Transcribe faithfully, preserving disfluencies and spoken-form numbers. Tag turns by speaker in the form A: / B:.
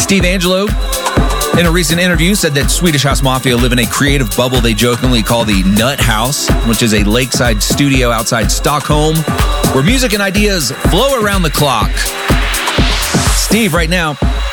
A: Steve Angelo, in a recent interview, said that Swedish House Mafia live in a creative bubble they jokingly call the Nut House, which is a lakeside studio outside Stockholm where music and ideas flow around the clock. Steve, right now,